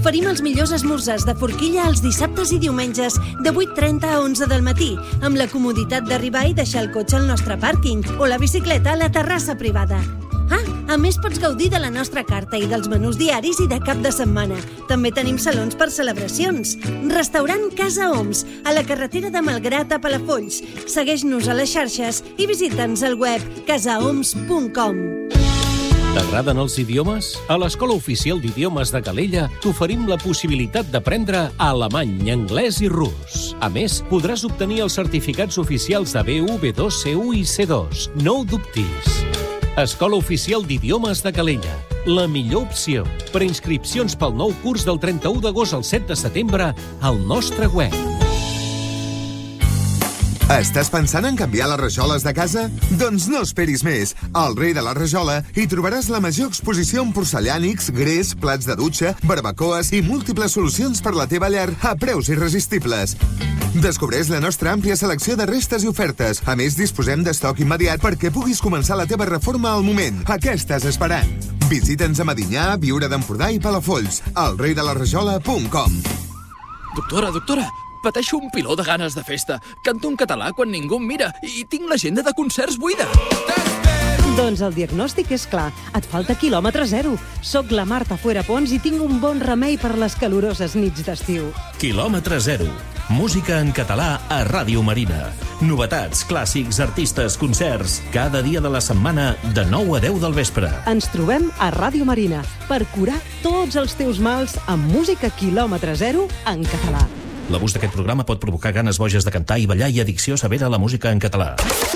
T'oferim els millors esmorzars de forquilla els dissabtes i diumenges de 8:30 a 11 del matí, amb la comoditat d'arribar i deixar el cotxe al nostre pàrquing o la bicicleta a la terrassa privada. A més pots gaudir de la nostra carta i dels menús diaris i de cap de setmana. També tenim salons per celebracions. Restaurant Casa Oms, a la carretera de Malgrat a Palafolls. Segueix-nos a les xarxes i visita'ns al web casaoms.com. T'agraden els idiomes? A l'Escola Oficial d'Idiomes de Calella t'oferim la possibilitat d'aprendre alemany, anglès i rus. A més, podràs obtenir els certificats oficials de B1, B2, C1 i C2. No ho dubtis. Escola Oficial d'Idiomes de Calella. La millor opció. Per inscripcions pel nou curs del 31 d'agost al 7 de setembre al nostre web. Estàs pensant en canviar les rajoles de casa? Doncs no esperis més. Al Rei de la Rajola hi trobaràs la major exposició en porcellànics, gres, plats de dutxa, barbacoes i múltiples solucions per la teva llar a preus irresistibles. Descobreix la nostra àmplia selecció de restes i ofertes. A més, disposem d'estoc immediat perquè puguis començar la teva reforma al moment. A què estàs esperant? Visita'ns a Medinyà, Viure d'Empordà i Palafolls. elreidelarajola.com. Doctora, pateixo un piló de ganes de festa. Canto en català quan ningú em mira i tinc l'agenda de concerts buida. Doncs el diagnòstic és clar. Et falta quilòmetre zero. Soc la Marta Fuerapons i tinc un bon remei per les caloroses nits d'estiu. Quilòmetre zero. Música en català a Ràdio Marina. Novetats, clàssics, artistes, concerts. Cada dia de la setmana de 9 a 10 del vespre. Ens trobem a Ràdio Marina per curar tots els teus mals amb música quilòmetre zero en català. L'abús d'aquest programa pot provocar ganes boges de cantar i ballar i addicció severa a la música en català.